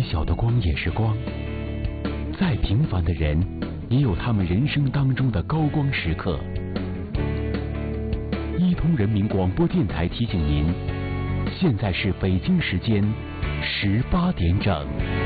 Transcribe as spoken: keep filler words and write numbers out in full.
小的光也是光，再平凡的人也有他们人生当中的高光时刻。一通人民广播电台提醒您，现在是北京时间十八点整。